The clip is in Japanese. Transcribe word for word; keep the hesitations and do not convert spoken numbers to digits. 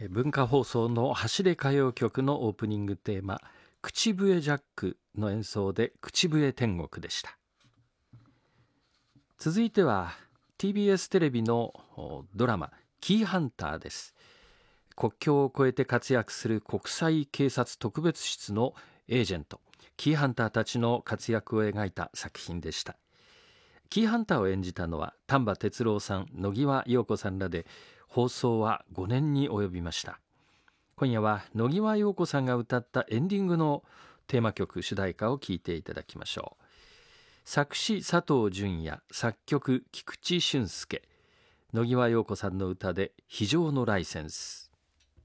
文化放送の走れ歌謡曲のオープニングテーマ、口笛ジャックの演奏で口笛天国でした。続いては ティービーエス テレビのドラマキーハンターです。国境を越えて活躍する国際警察特別室のエージェントキーハンターたちの活躍を描いた作品でした。キーハンターを演じたのは丹波哲郎さん、野際陽子さんらで、放送はごねんに及びました。今夜は野際陽子さんが歌ったエンディングのテーマ曲主題歌を聴いていただきましょう。作詞佐藤淳也、作曲菊池俊介、野際陽子さんの歌で非常のライセンス。